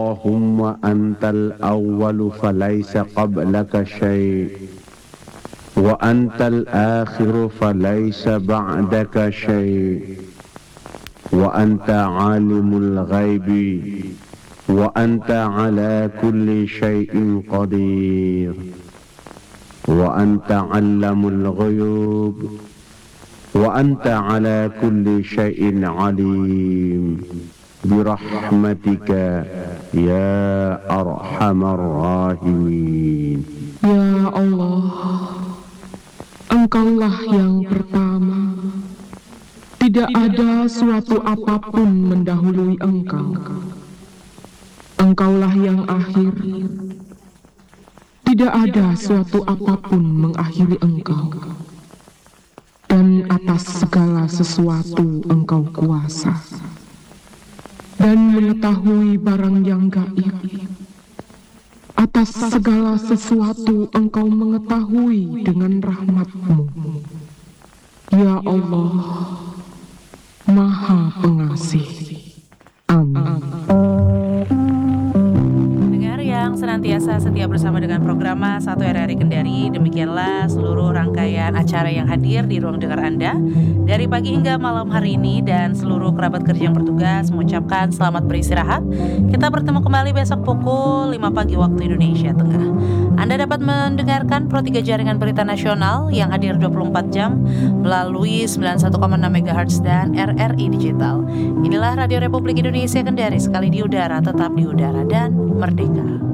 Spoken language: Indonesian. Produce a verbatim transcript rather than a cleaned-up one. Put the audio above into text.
اللهم أنت الأول فليس قبلك شيء وأنت الآخر فليس بعدك شيء وأنت عالم الغيب وأنت على كل شيء قدير وأنت علم الغيوب وأنت على كل شيء عليم برحمتك يا أرحم الراحمين. Ya Allah, Engkaulah yang pertama, tidak ada suatu apapun mendahului Engkau. Engkaulah yang akhir, tidak ada suatu apapun mengakhiri Engkau. Dan atas segala sesuatu Engkau kuasa dan mengetahui barang yang gaib. Atas segala sesuatu Engkau mengetahui dengan rahmat-Mu. Ya Allah, Maha Pengasih. Amin. Yang senantiasa setia bersama dengan program satu R R I Kendari. Demikianlah seluruh rangkaian acara yang hadir di ruang dengar Anda dari pagi hingga malam hari ini, dan seluruh kerabat kerja yang bertugas mengucapkan selamat beristirahat. Kita bertemu kembali besok pukul lima pagi waktu Indonesia Tengah. Anda dapat mendengarkan Pro tiga Jaringan Berita Nasional yang hadir dua puluh empat jam melalui sembilan puluh satu koma enam megahertz dan R R I Digital. Inilah Radio Republik Indonesia Kendari, sekali di udara tetap di udara dan merdeka.